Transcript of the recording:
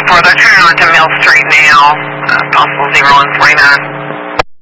4, they're turning onto Mill Street now, possible 0 and 49.